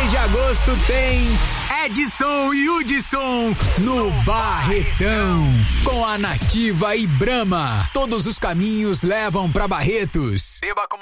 mês de agosto tem Edson e Hudson no Barretão. Com a Nativa e Brahma. Todos os caminhos levam pra Barretos. Beba com